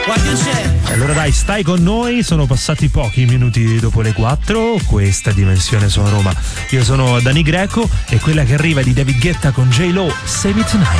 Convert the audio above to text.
Allora dai, stai con noi, sono passati pochi minuti dopo le 4, questa Dimensione Sono Roma. Io sono Dani Greco e quella che arriva di David Guetta con J-Lo, Save It Tonight.